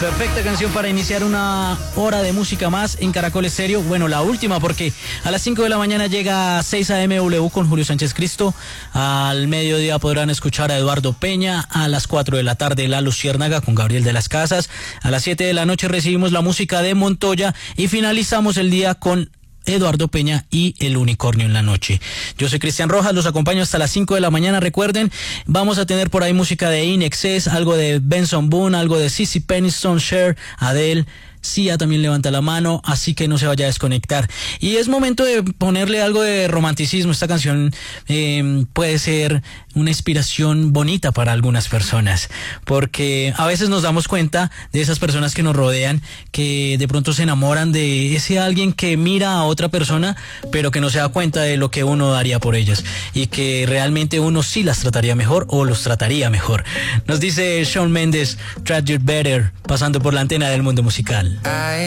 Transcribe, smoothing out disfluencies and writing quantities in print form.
Perfecta canción para iniciar una hora de música más en Caracol Estéreo. Bueno, la última, porque a las 5 de la mañana llega 6 AM con Julio Sánchez Cristo. Al mediodía podrán escuchar a Eduardo Peña. A las 4 de la tarde La Luciérnaga con Gabriel de las Casas. A las 7 de la noche recibimos la música de Montoya y finalizamos el día con Eduardo Peña y El Unicornio en la noche. Yo soy Cristian Rojas, los acompaño hasta las 5 de la mañana. Recuerden, vamos a tener por ahí música de In Excess, algo de Benson Boone, algo de Sissy Peniston, Cher, Adele. Sia también levanta la mano, así que no se vaya a desconectar. Y es momento de ponerle algo de romanticismo. Esta canción puede ser una inspiración bonita para algunas personas, porque a veces nos damos cuenta de esas personas que nos rodean, que de pronto se enamoran de ese alguien que mira a otra persona, pero que no se da cuenta de lo que uno daría por ellas, y que realmente uno sí las trataría mejor o los trataría mejor. Nos dice Shawn Mendes, Treat You Better, pasando por la antena del mundo musical.